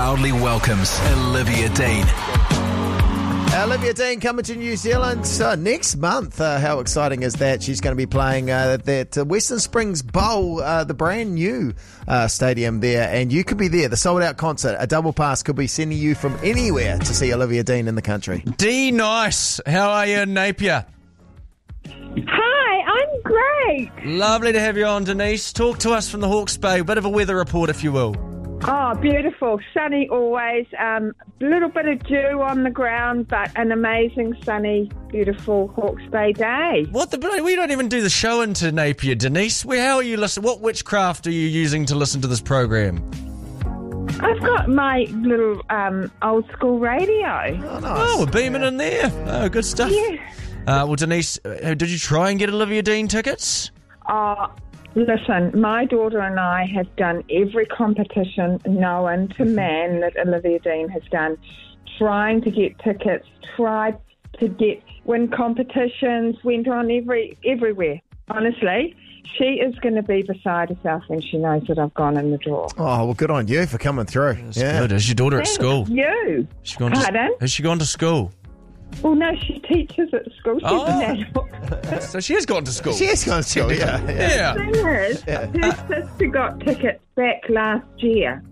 Proudly welcomes Olivia Dean. Olivia Dean coming to New Zealand next month. How exciting is that? She's going to be playing that Western Springs Bowl, the brand new stadium there, and you could be there. The sold-out concert, a double pass could be sending you from anywhere to see Olivia Dean in the country. D Nice, how are you in Napier? Hi, I'm great. Lovely to have you on, Denise. Talk to us from the Hawke's Bay. Bit of a weather report, if you will. Oh, beautiful. Sunny always. Little bit of dew on the ground, but an amazing sunny, beautiful Hawke's Bay day. We don't even do the show into Napier, Denise. How are you listening? What witchcraft are you using to listen to this program? I've got my little old school radio. Oh, nice. Oh, we're beaming in there. Oh, good stuff. Yeah. Well, Denise, did you try and get Olivia Dean tickets? Listen, my daughter and I have done every competition known to man that Olivia Dean has done, trying to get tickets, tried to win competitions, went on everywhere. Honestly, she is going to be beside herself when she knows that I've gone in the draw. Oh, well, good on you for coming through. That's good. Is your daughter at school? You. Pardon? Has she gone to school? Well, no, she teaches at school. She's an adult. So she has gone to school. She has gone to school, yeah. Yeah. The thing is, her sister got tickets back last year.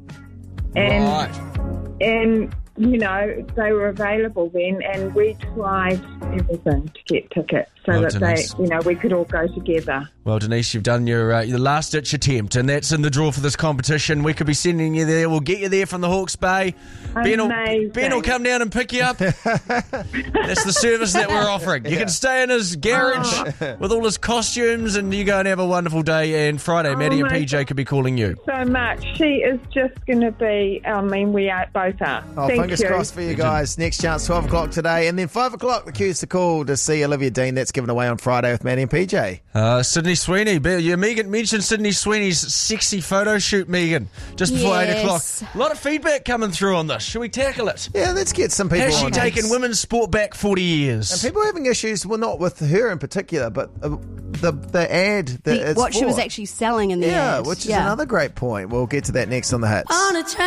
And you know, they were available then, and we tried everything to get tickets so that Denise, we could all go together. Well, Denise, you've done your last-ditch attempt, and that's in the draw for this competition. We could be sending you there. We'll get you there from the Hawke's Bay. Ben will come down and pick you up. That's the service that we're offering. You can stay in his garage with all his costumes, and you go and have a wonderful day. And Friday, Maddie and PJ could be calling you. So much. She is just going to be, we both are. Fingers crossed for you guys. Next chance, 12 o'clock today. And then 5 o'clock, the cue's to call to see Olivia Dean. That's given away on Friday with Maddie and PJ. Sydney Sweeney. Megan mentioned Sydney Sweeney's sexy photo shoot, Megan, just before 8 o'clock. A lot of feedback coming through on this. Should we tackle it? Yeah, let's get some people Has she on. taken women's sport back 40 years? And people are having issues, well, not with her in particular, but the ad that it's what she for. was actually selling in the ad. Yeah, which is another great point. We'll get to that next on The Hits. On a